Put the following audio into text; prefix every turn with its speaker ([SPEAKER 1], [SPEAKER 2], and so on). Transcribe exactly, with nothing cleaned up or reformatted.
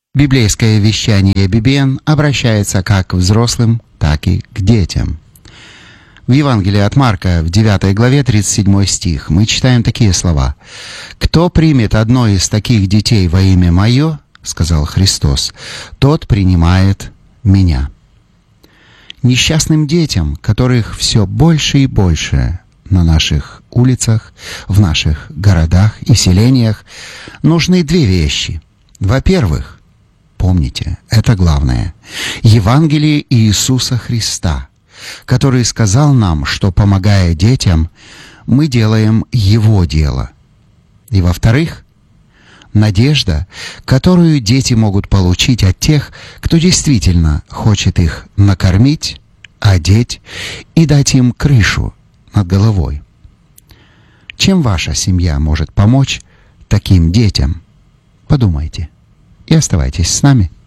[SPEAKER 1] Библейское вещание би би эн обращается как к взрослым, так и к детям. В Евангелии от Марка, в девятой главе, тридцать седьмой стих, мы читаем такие слова. «Кто примет одно из таких детей во имя Мое, — сказал Христос, — тот принимает Меня». Несчастным детям, которых все больше и больше на наших улицах, в наших городах и селениях, нужны две вещи. Во-первых, помните, это главное, Евангелие Иисуса Христа, который сказал нам, что, помогая детям, мы делаем Его дело. И во-вторых, надежда, которую дети могут получить от тех, кто действительно хочет их накормить, одеть и дать им крышу над головой. Чем ваша семья может помочь таким детям? Подумайте и оставайтесь с нами.